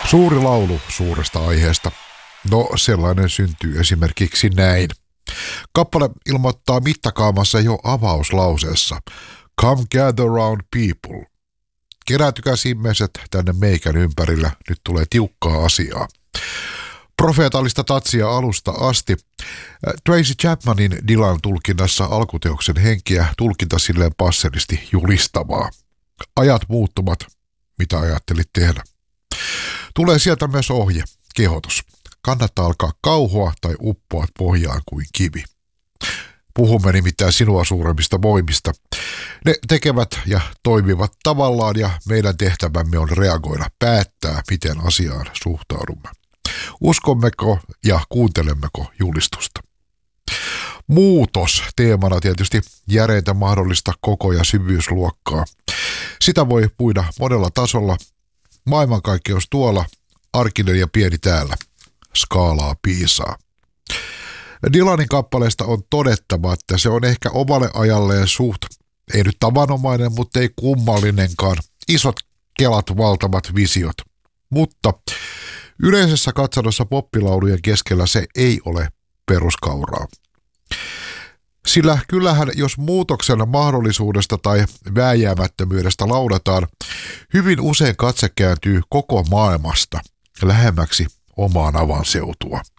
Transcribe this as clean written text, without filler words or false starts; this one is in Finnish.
Suuri laulu suuresta aiheesta. No, sellainen syntyy esimerkiksi näin. Kappale ilmoittaa mittakaavassa jo avauslauseessa. Come gather round people. Kerääntykää ihmiset tänne meikän ympärillä, nyt tulee tiukkaa asiaa. Profeetallista tatsia alusta asti. Tracy Chapmanin Dylan tulkinnassa alkuteoksen henkiä tulkinta silleen passelisti julistavaa. Ajat muuttumat, mitä ajattelit tehdä? Tulee sieltä myös ohje, kehotus. Kannattaa alkaa kauhoa tai uppoat pohjaan kuin kivi. Puhumme nimittäin sinua suuremmista voimista. Ne tekevät ja toimivat tavallaan ja meidän tehtävämme on reagoida, päättää, miten asiaan suhtaudumme. Uskommeko ja kuuntelemmeko julistusta? Muutos teemana tietysti järeintä mahdollista koko- ja syvyysluokkaa. Sitä voi puida monella tasolla. Maailmankaikkeus tuolla, arkinen ja pieni täällä. Skaalaa piisaa. Dylanin kappaleesta on todettava, että se on ehkä omalle ajalleen suht, ei nyt tavanomainen, mutta ei kummallinenkaan. Isot kelat, valtavat visiot. Mutta yleisessä katsannossa poppilaulujen keskellä se ei ole peruskauraa. Sillä kyllähän jos muutoksen mahdollisuudesta tai vääjäämättömyydestä laudataan, hyvin usein katse kääntyy koko maailmasta lähemmäksi omaan avanseutua.